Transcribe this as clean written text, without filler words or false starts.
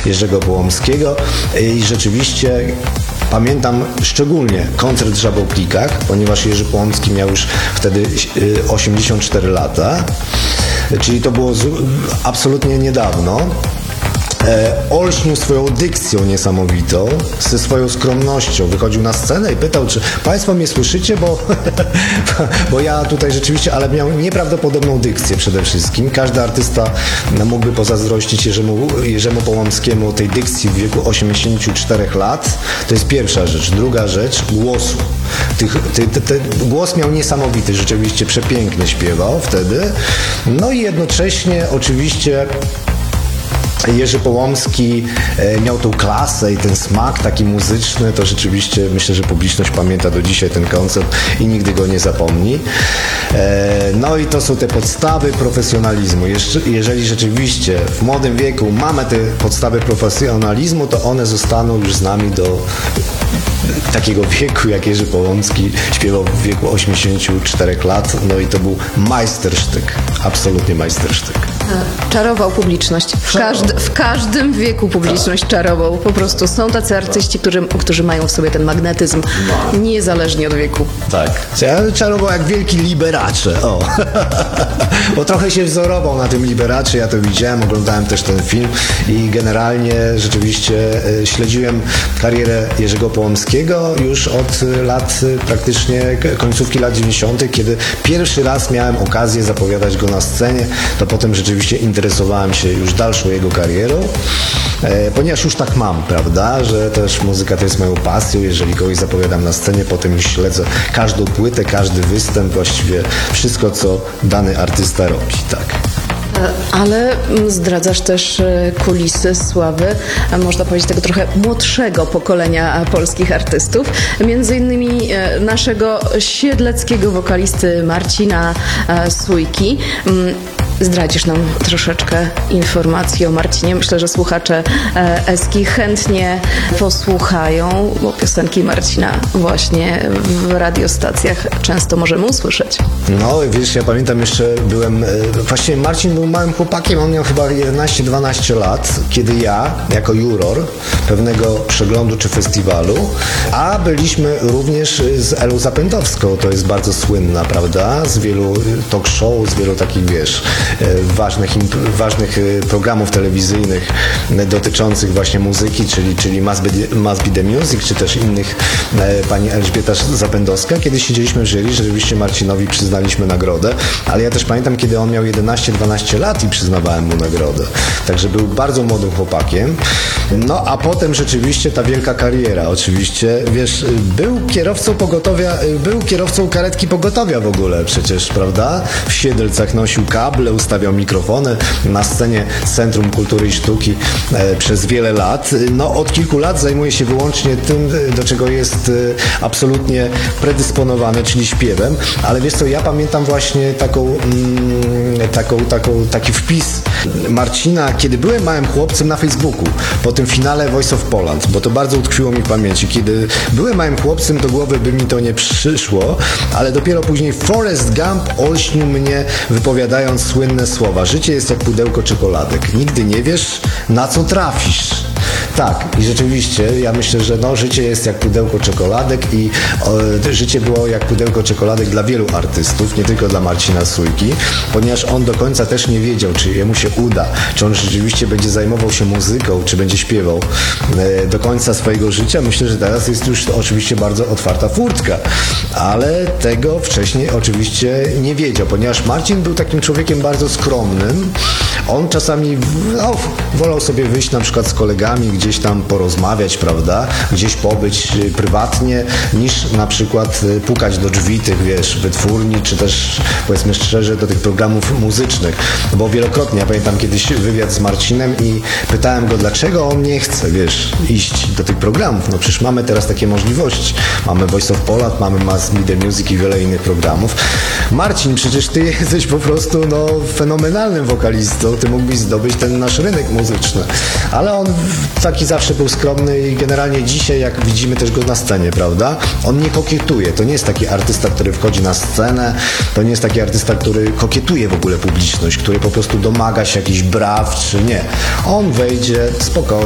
Jerzego Połomskiego i rzeczywiście pamiętam szczególnie koncert w Żaboklikach, ponieważ Jerzy Połomski miał już wtedy 84 lata, czyli to było absolutnie niedawno. Olśnił swoją dykcją niesamowitą, ze swoją skromnością. Wychodził na scenę i pytał, czy Państwo mnie słyszycie, bo ja tutaj rzeczywiście, ale miał nieprawdopodobną dykcję przede wszystkim. Każdy artysta mógłby pozazdrościć Jerzemu Połomskiemu tej dykcji w wieku 84 lat. To jest pierwsza rzecz. Druga rzecz, głosu. Głos miał niesamowity, rzeczywiście przepięknie śpiewał wtedy. No i jednocześnie oczywiście Jerzy Połomski miał tą klasę i ten smak taki muzyczny, to rzeczywiście myślę, że publiczność pamięta do dzisiaj ten koncert i nigdy go nie zapomni. No i to są te podstawy profesjonalizmu. Jeżeli rzeczywiście w młodym wieku mamy te podstawy profesjonalizmu, to one zostaną już z nami do takiego wieku, jak Jerzy Połomski śpiewał w wieku 84 lat, no i to był majstersztyk, absolutnie majstersztyk. Czarował publiczność. W każdym wieku publiczność czarował. Po prostu są tacy artyści, którzy mają w sobie ten magnetyzm niezależnie od wieku. Tak. Ja czarował jak wielki Liberace. O. Bo trochę się wzorował na tym Liberace, ja to widziałem, oglądałem też ten film i generalnie rzeczywiście śledziłem karierę Jerzego Połomskiego już od lat praktycznie końcówki lat 90., kiedy pierwszy raz miałem okazję zapowiadać go na scenie, to potem rzeczywiście interesowałem się już dalszą jego karierą, ponieważ już tak mam, prawda, że też muzyka to jest moją pasją, jeżeli kogoś zapowiadam na scenie, potem już śledzę każdą płytę, każdy występ, właściwie wszystko, co dany artysta robi, tak. Ale zdradzasz też kulisy sławy, można powiedzieć, tego trochę młodszego pokolenia polskich artystów, między innymi naszego siedleckiego wokalisty Marcina Sójki. Zdradzisz nam troszeczkę informacji o Marcinie. Myślę, że słuchacze Eski chętnie posłuchają, bo piosenki Marcina właśnie w radiostacjach często możemy usłyszeć. No wiesz, ja pamiętam jeszcze właściwie Marcin był małym chłopakiem, on miał chyba 11-12 lat, kiedy ja, jako juror pewnego przeglądu czy festiwalu, a byliśmy również z Elą Zapędowską, to jest bardzo słynna, prawda, z wielu talk show, z wielu takich, wiesz, ważnych programów telewizyjnych dotyczących właśnie muzyki, czyli Must Be The Music, czy też innych, pani Elżbieta Zapędowska. Kiedy siedzieliśmy w jury, rzeczywiście Marcinowi przyznaliśmy nagrodę, ale ja też pamiętam, kiedy on miał 11-12 lat i przyznawałem mu nagrodę. Także był bardzo młodym chłopakiem. No a potem rzeczywiście ta wielka kariera. Oczywiście, wiesz, był kierowcą karetki pogotowia w ogóle przecież, prawda? W Siedlcach nosił kable, ustawiał mikrofony na scenie Centrum Kultury i Sztuki przez wiele lat. No od kilku lat zajmuje się wyłącznie tym, do czego jest absolutnie predysponowany, czyli śpiewem. Ale wiesz co, ja pamiętam właśnie taki wpis Marcina, kiedy byłem małym chłopcem na Facebooku, po tym finale Voice of Poland, bo to bardzo utkwiło mi w pamięci. Kiedy byłem małym chłopcem, do głowy by mi to nie przyszło, ale dopiero później Forrest Gump olśnił mnie, wypowiadając słynne słowa: życie jest jak pudełko czekoladek. Nigdy nie wiesz, na co trafisz. Tak, i rzeczywiście ja myślę, że życie jest jak pudełko czekoladek i życie było jak pudełko czekoladek dla wielu artystów, nie tylko dla Marcina Sójki, ponieważ on do końca też nie wiedział, czy jemu się uda, czy on rzeczywiście będzie zajmował się muzyką, czy będzie śpiewał do końca swojego życia. Myślę, że teraz jest już oczywiście bardzo otwarta furtka, ale tego wcześniej oczywiście nie wiedział, ponieważ Marcin był takim człowiekiem bardzo skromnym. On czasami wolał sobie wyjść na przykład z kolegami, gdzieś tam porozmawiać, prawda, gdzieś pobyć prywatnie, niż na przykład pukać do drzwi tych, wiesz, wytwórni, czy też, powiedzmy szczerze, do tych programów muzycznych. Bo wielokrotnie, ja pamiętam kiedyś wywiad z Marcinem i pytałem go, dlaczego on nie chce, wiesz, iść do tych programów. No przecież mamy teraz takie możliwości. Mamy Voice of Poland, mamy Must Be The Music i wiele innych programów. Marcin, przecież ty jesteś po prostu, fenomenalnym wokalistą, ty mógłbyś zdobyć ten nasz rynek muzyczny. Ale on taki zawsze był skromny i generalnie dzisiaj, jak widzimy też go na scenie, prawda? On nie kokietuje. To nie jest taki artysta, który wchodzi na scenę, to nie jest taki artysta, który kokietuje w ogóle publiczność, który po prostu domaga się jakichś braw, czy nie. On wejdzie spokojnie,